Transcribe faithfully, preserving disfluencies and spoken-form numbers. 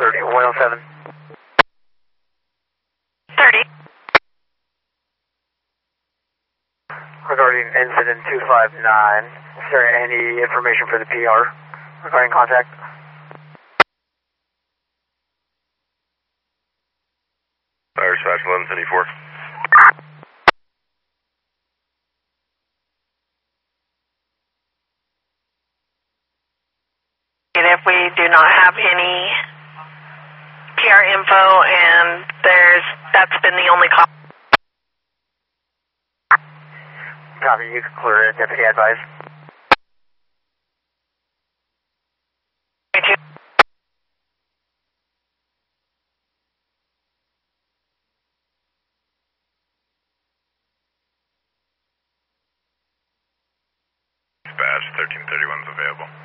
thirty, one oh seven. thirty. Regarding incident two five nine, is there any information for the P R regarding contact? Fire dispatch eleven seventy-four. And if we do not have any P R info and there's, that's been the only call. Copy, you can clear it, deputy advised. Thank you. Dispatch thirteen thirty-one is available.